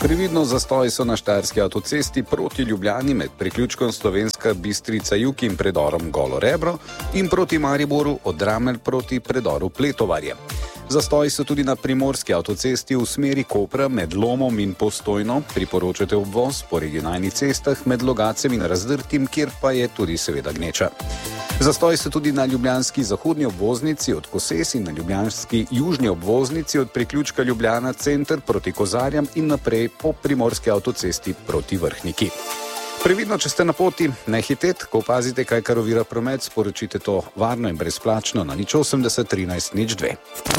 Previdno zastoji so na štajerski avtocesti proti Ljubljani med priključkom Slovenska Bistrica-Jug in predorom Golo Rebro in proti Mariboru od Dramelj proti predoru Pletovarje. Zastoji so tudi na primorski avtocesti v smeri Kopra med Lomom in Postojno, priporočate obvoz po regionalnih cestah med Logacem in Razdrtim, kjer pa je tudi seveda gneča. Zastoji so tudi na ljubljanski zahodni obvoznici od Koses in na ljubljanski južni obvoznici od priključka Ljubljana center proti Kozarjam in naprej po primorski avtocesti proti Vrhniki. Previdno, če ste na poti, ne hiteti, ko opazite, kaj kar ovira promet, sporočite to varno in brezplačno na 080 13 02.